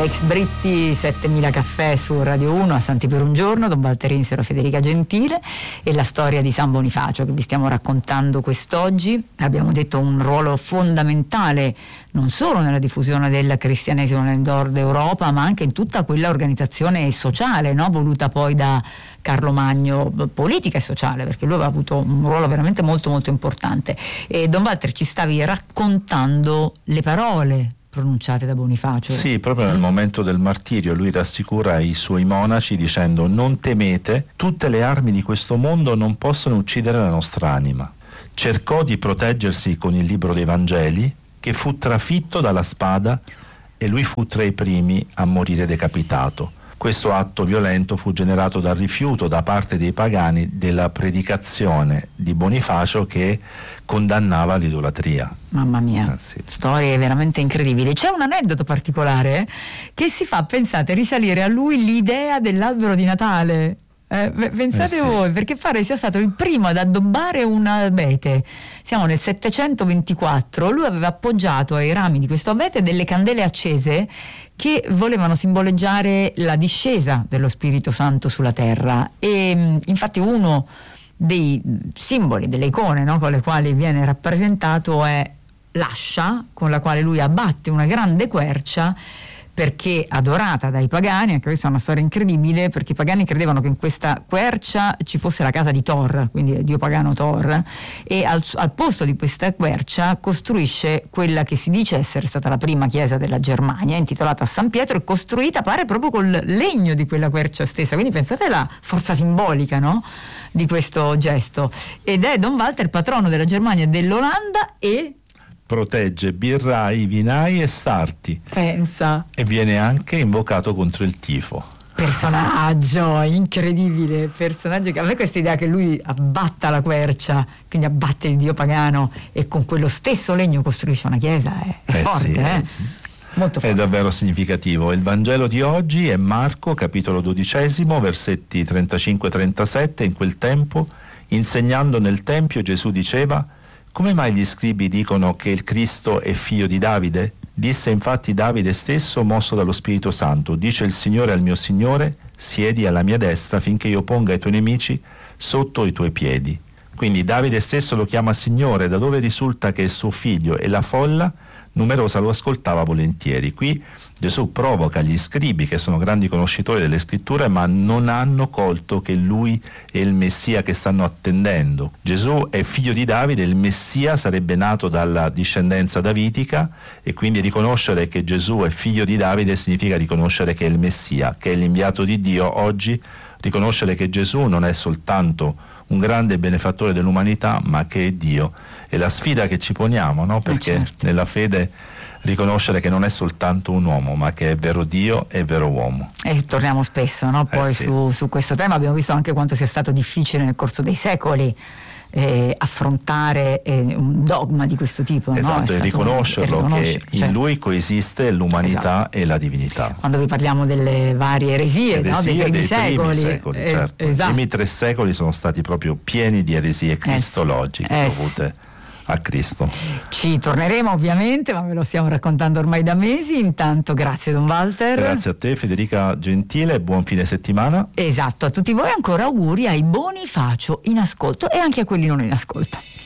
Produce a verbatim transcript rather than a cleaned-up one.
Ex Britti, settemila caffè su Radio uno, a Santi per un giorno, Don Walter Insero, Federica Gentile, e la storia di San Bonifacio che vi stiamo raccontando quest'oggi. Abbiamo detto un ruolo fondamentale non solo nella diffusione del cristianesimo nel nord Europa, ma anche in tutta quella organizzazione sociale, no? Voluta poi da Carlo Magno, politica e sociale, perché lui aveva avuto un ruolo veramente molto molto importante. E Don Walter, ci stavi raccontando le parole pronunciate da Bonifacio. Sì, proprio nel momento del martirio lui rassicura i suoi monaci dicendo: non temete, tutte le armi di questo mondo non possono uccidere la nostra anima. Cercò di proteggersi con il libro dei Vangeli, che fu trafitto dalla spada e lui fu tra i primi a morire decapitato. Questo atto violento fu generato dal rifiuto da parte dei pagani della predicazione di Bonifacio, che condannava l'idolatria. Mamma mia, eh sì. Storie veramente incredibili. C'è un aneddoto particolare che si fa, pensate, risalire a lui l'idea dell'albero di Natale. Eh, pensate eh sì. voi, perché pare sia stato il primo ad addobbare un abete. Siamo nel settecentoventiquattro, lui aveva appoggiato ai rami di questo abete delle candele accese che volevano simboleggiare la discesa dello Spirito Santo sulla terra, e infatti uno dei simboli, delle icone, no, con le quali viene rappresentato è l'ascia con la quale lui abbatte una grande quercia, perché adorata dai pagani. Anche questa è una storia incredibile, perché i pagani credevano che in questa quercia ci fosse la casa di Thor, quindi il dio pagano Thor, e al, al posto di questa quercia costruisce quella che si dice essere stata la prima chiesa della Germania, intitolata a San Pietro, e costruita pare proprio col legno di quella quercia stessa. Quindi pensate alla forza simbolica, no, di questo gesto. Ed è Don Walter patrono della Germania e dell'Olanda, e protegge birrai, vinai e sarti. Pensa. E viene anche invocato contro il tifo. Personaggio incredibile, personaggio che a me questa idea che lui abbatta la quercia, quindi abbatte il dio pagano e con quello stesso legno costruisce una chiesa, è, è eh forte, sì, eh? Molto forte. È davvero significativo. Il Vangelo di oggi è Marco, capitolo dodicesimo, versetti trentacinque trentasette. In quel tempo, insegnando nel Tempio, Gesù diceva: come mai gli scribi dicono che il Cristo è figlio di Davide? Disse infatti Davide stesso, mosso dallo Spirito Santo: dice il Signore al mio Signore, siedi alla mia destra finché io ponga i tuoi nemici sotto i tuoi piedi. Quindi Davide stesso lo chiama Signore, da dove risulta che è suo figlio, e la folla numerosa lo ascoltava volentieri. Qui Gesù provoca gli scribi, che sono grandi conoscitori delle scritture, ma non hanno colto che lui è il Messia che stanno attendendo. Gesù è figlio di Davide, il Messia sarebbe nato dalla discendenza davidica, e quindi riconoscere che Gesù è figlio di Davide significa riconoscere che è il Messia, che è l'inviato di Dio. Oggi riconoscere che Gesù non è soltanto un grande benefattore dell'umanità, ma che è Dio. È la sfida che ci poniamo, no? Perché eh certo. Nella fede riconoscere che non è soltanto un uomo, ma che è vero Dio e vero uomo. E torniamo spesso, no? Poi eh sì. su, su questo tema abbiamo visto anche quanto sia stato difficile nel corso dei secoli eh, affrontare eh, un dogma di questo tipo. Esatto, no? e riconoscerlo, un, che certo. in lui coesiste l'umanità esatto. e la divinità. Quando vi parliamo delle varie eresie, eresie no? dei primi dei secoli, primi secoli eh, certo. esatto. I primi tre secoli sono stati proprio pieni di eresie cristologiche eh, dovute a Cristo. Ci torneremo ovviamente, ma ve lo stiamo raccontando ormai da mesi. Intanto grazie Don Walter. Grazie a te Federica Gentile, buon fine settimana. Esatto, a tutti voi ancora auguri ai Bonifacio in ascolto e anche a quelli non in ascolto.